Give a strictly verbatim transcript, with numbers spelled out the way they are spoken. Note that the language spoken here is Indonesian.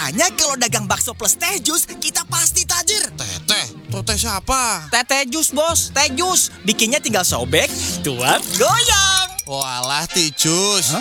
Katanya kalau dagang bakso plus teh jus, kita pasti tajir. Teteh, teteh siapa? Teh jus bos, teh jus. Bikinnya tinggal sobek, tuang, goyang. Walah, Ticus. Hah?